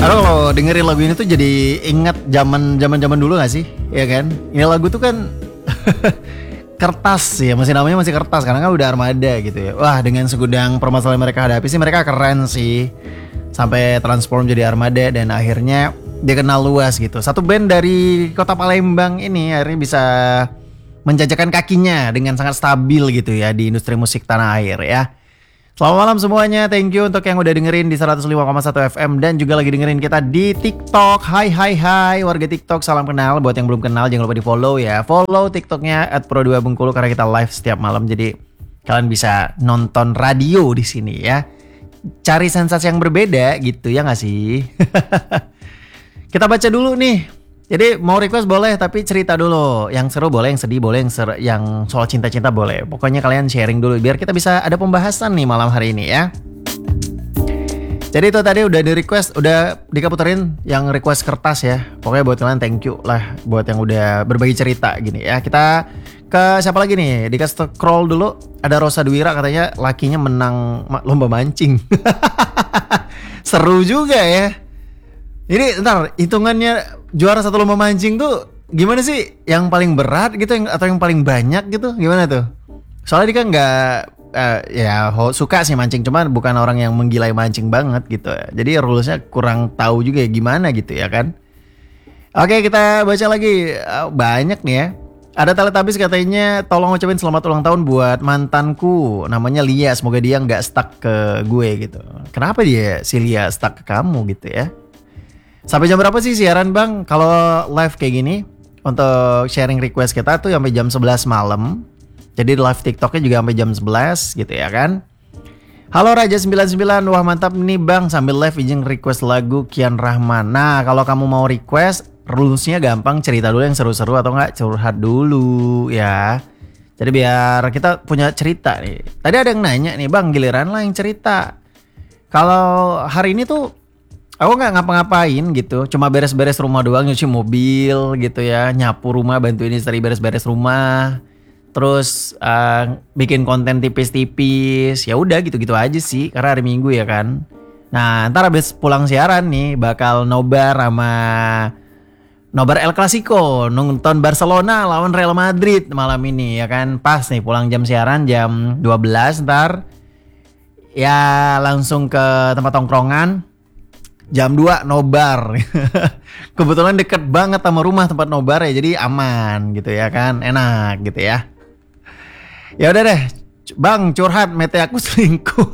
Aduh, kalau dengerin lagu ini tuh jadi ingat zaman dulu gak sih? Ya kan? Ini lagu tuh kan kertas ya, masih namanya masih kertas karena kan udah Armada gitu ya. Wah, dengan segudang permasalahan mereka hadapi sih, mereka keren sih. Sampai transform jadi Armada dan akhirnya dikenal luas gitu. Satu band dari kota Palembang ini akhirnya bisa menjajakan kakinya dengan sangat stabil gitu ya di industri musik tanah air ya. Selamat malam semuanya, thank you untuk yang udah dengerin di 105,1 FM dan juga lagi dengerin kita di TikTok. Hai warga TikTok, salam kenal. Buat yang belum kenal jangan lupa di follow ya. Follow TikToknya @pro2bengkulu karena kita live setiap malam. Jadi kalian bisa nonton radio di sini ya. Cari sensasi yang berbeda gitu ya gak sih? Kita baca dulu nih. Jadi mau request boleh tapi cerita dulu. Yang seru boleh, yang sedih boleh, yang soal cinta-cinta boleh. Pokoknya kalian sharing dulu biar kita bisa ada pembahasan nih malam hari ini ya. Jadi itu tadi udah di request, udah dikaputerin yang request kertas ya. Pokoknya buat kalian thank you lah buat yang udah berbagi cerita gini ya. Kita ke siapa lagi nih? Dikasih scroll dulu. Ada Rosa Dwira katanya lakinya menang lomba mancing. Seru juga ya. Ini ntar hitungannya juara satu lomba mancing tuh gimana sih? Yang paling berat gitu atau yang paling banyak gitu? Gimana tuh? Soalnya dia kan nggak suka sih mancing, cuman bukan orang yang menggilai mancing banget gitu. Jadi rulesnya kurang tahu juga ya gimana gitu ya kan? Oke, kita baca lagi. Banyak nih ya. Ada Teletubbies katanya tolong ucapin selamat ulang tahun buat mantanku namanya Lia, semoga dia nggak stuck ke gue gitu. Kenapa dia si Lia stuck ke kamu gitu ya? Sampai jam berapa sih siaran bang? Kalau live kayak gini untuk sharing request kita tuh sampai jam 11 malam. Jadi live TikToknya juga sampai jam 11 gitu ya kan. Halo Raja 99, wah mantap nih bang, sambil live izin request lagu Kian Rahman. Nah kalau kamu mau request, rulesnya gampang, cerita dulu yang seru-seru atau enggak curhat dulu ya. Jadi biar kita punya cerita nih. Tadi ada yang nanya nih bang, giliran lah yang cerita. Kalau hari ini tuh aku nggak ngapa-ngapain gitu, cuma beres-beres rumah doang, nyuci mobil gitu ya, nyapu rumah, bantuin istri beres-beres rumah, terus bikin konten tipis-tipis, ya udah gitu-gitu aja sih, karena hari Minggu ya kan. Nah ntar abis pulang siaran nih bakal nobar El Clasico, nonton Barcelona lawan Real Madrid malam ini ya kan, pas nih pulang jam siaran jam 12 ntar, ya langsung ke tempat tongkrongan. Jam 2 nobar. Kebetulan deket banget sama rumah tempat nobar ya, jadi aman gitu ya kan, enak gitu ya. Ya udah deh, bang curhat, mete aku selingkuh.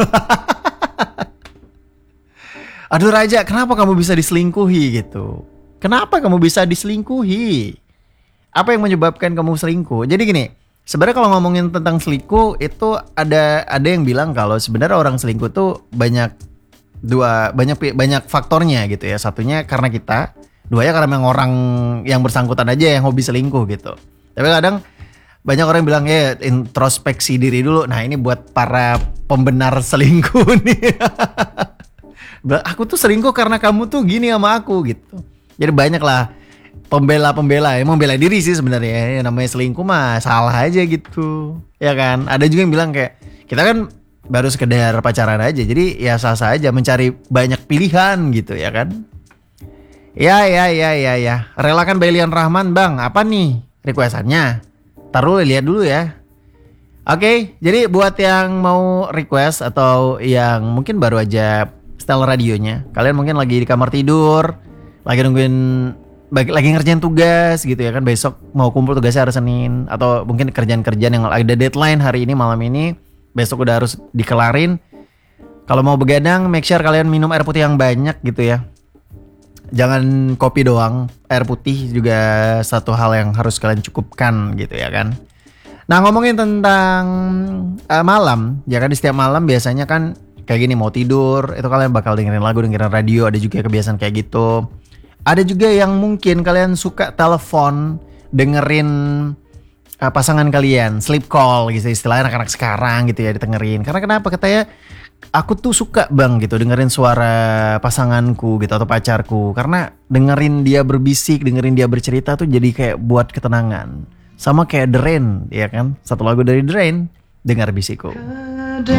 Aduh Raja, kenapa kamu bisa diselingkuhi gitu? Kenapa kamu bisa diselingkuhi? Apa yang menyebabkan kamu selingkuh? Jadi gini, sebenarnya kalau ngomongin tentang selingkuh itu ada yang bilang kalau sebenarnya orang selingkuh tuh banyak faktornya gitu ya. Satunya karena kita, duanya karena memang orang yang bersangkutan aja yang hobi selingkuh gitu. Tapi kadang banyak orang yang bilang ya introspeksi diri dulu. Nah ini buat para pembenar selingkuh nih. Aku tuh selingkuh karena kamu tuh gini sama aku gitu. Jadi banyak lah pembela yang membela diri sih sebenarnya. Ya, namanya selingkuh mah salah aja gitu. Ya kan. Ada juga yang bilang kayak kita kan baru sekedar pacaran aja, jadi ya sah-sah aja mencari banyak pilihan gitu ya kan. Ya. Relakan Bailian Rahman bang, apa nih requestannya? Taruh lihat dulu ya. Oke, jadi buat yang mau request atau yang mungkin baru aja setel radionya, kalian mungkin lagi di kamar tidur, lagi nungguin, lagi ngerjain tugas gitu ya kan, besok mau kumpul tugasnya hari Senin, atau mungkin kerjaan-kerjaan yang ada deadline hari ini malam ini, besok udah harus dikelarin. Kalau mau begadang, make sure kalian minum air putih yang banyak gitu ya. Jangan kopi doang, air putih juga satu hal yang harus kalian cukupkan gitu ya kan. Nah ngomongin tentang malam, ya kan di setiap malam biasanya kan kayak gini, mau tidur itu kalian bakal dengerin lagu, dengerin radio, ada juga kebiasaan kayak gitu. Ada juga yang mungkin kalian suka telepon, dengerin pasangan kalian, sleep call gitu istilahnya anak-anak sekarang gitu ya, didengerin. Karena kenapa? Katanya aku tuh suka bang gitu dengerin suara pasanganku gitu atau pacarku, karena dengerin dia berbisik, dengerin dia bercerita tuh jadi kayak buat ketenangan. Sama kayak The Rain ya kan, satu lagu dari The Rain, Dengar Bisikku.